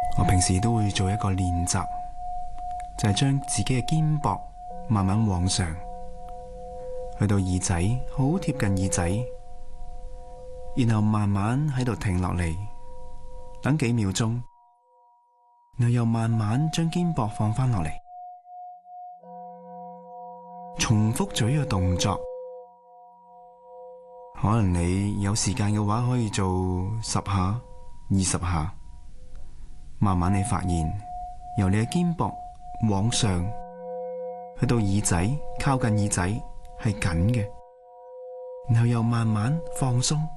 我平時都會做一個練習，就係將自己嘅肩膊慢慢往上，去到耳仔，好貼近耳仔，然後慢慢喺度停落嚟，等幾秒鐘，然後又慢慢將肩膊放翻落嚟，重複咗呢個動作。可能你有時間嘅話，可以做10下、20下。慢慢你發現，由你嘅肩膊往上，去到耳仔，靠近耳仔係緊嘅，然後又慢慢放鬆。